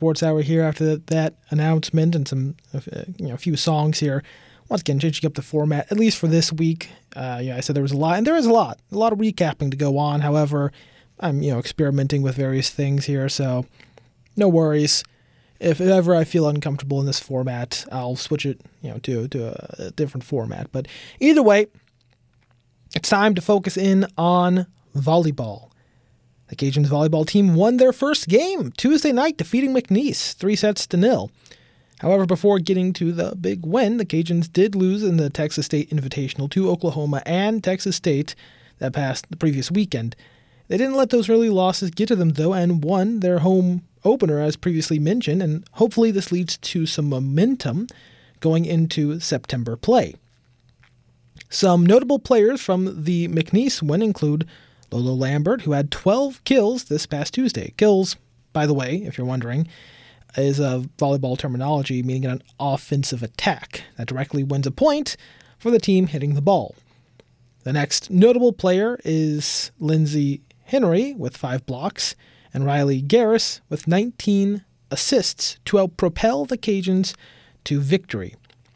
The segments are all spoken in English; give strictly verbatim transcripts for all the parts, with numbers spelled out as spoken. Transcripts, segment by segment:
Sports Hour here after that announcement and some, uh, you know, a few songs here. Once again, changing up the format, at least for this week. Uh, yeah, I said there was a lot, and there is a lot, a lot of recapping to go on. However, I'm, you know, experimenting with various things here, so no worries. If ever I feel uncomfortable in this format, I'll switch it, you know, to to a, a different format. But either way, it's time to focus in on volleyball. The Cajuns volleyball team won their first game Tuesday night, defeating McNeese three sets to nil. However, before getting to the big win, the Cajuns did lose in the Texas State Invitational to Oklahoma and Texas State that passed the previous weekend. They didn't let those early losses get to them, though, and won their home opener, as previously mentioned, and hopefully this leads to some momentum going into September play. Some notable players from the McNeese win include Lolo Lambert, who had twelve kills this past Tuesday. Kills, by the way, if you're wondering, is a volleyball terminology meaning an offensive attack that directly wins a point for the team hitting the ball. The next notable player is Lindsay Henry with five blocks and Riley Garris with nineteen assists to help propel the Cajuns to victory.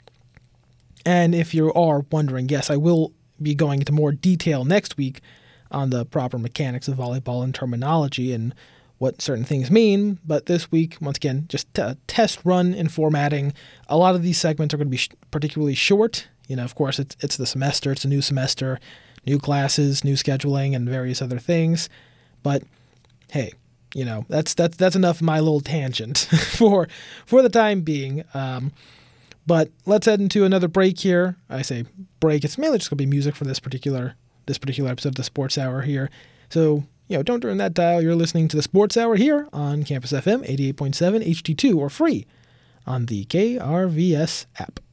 And if you are wondering, yes, I will be going into more detail next week on the proper mechanics of volleyball and terminology and what certain things mean, but this week, once again, just a test run in formatting. A lot of these segments are going to be sh- particularly short. You know, of course, it's it's the semester, it's a new semester, new classes, new scheduling, and various other things. But hey, you know, that's that's that's enough of my little tangent for for the time being. Um, but let's head into another break here. I say break; it's mainly just going to be music for this particular this particular episode of the Sports Hour here. So, you know, don't turn that dial. You're listening to the Sports Hour here on Campus F M eighty-eight point seven H D two or free on the K R V S app.